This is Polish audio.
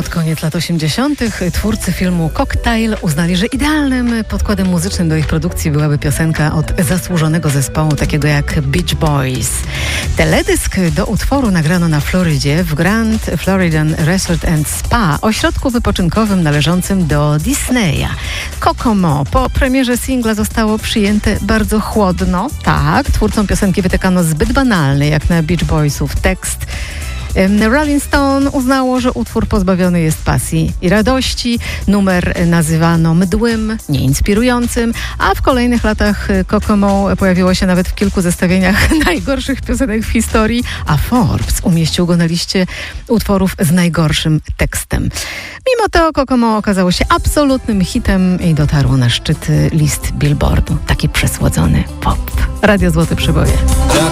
Pod koniec lat 80. twórcy filmu Cocktail uznali, że idealnym podkładem muzycznym do ich produkcji byłaby piosenka od zasłużonego zespołu takiego jak Beach Boys. Teledysk do utworu nagrano na Florydzie w Grand Floridian Resort and Spa, ośrodku wypoczynkowym należącym do Disneya. Kokomo po premierze singla zostało przyjęte bardzo chłodno. Tak, twórcom piosenki wytykano zbyt banalny jak na Beach Boysów tekst. Rolling Stone uznało, że utwór pozbawiony jest pasji i radości. Numer nazywano mdłym, nieinspirującym, a w kolejnych latach Kokomo pojawiło się nawet w kilku zestawieniach najgorszych piosenek w historii, a Forbes umieścił go na liście utworów z najgorszym tekstem. Mimo to Kokomo okazało się absolutnym hitem i dotarło na szczyt list Billboardu. Taki przesłodzony pop. Radio Złote Przeboje.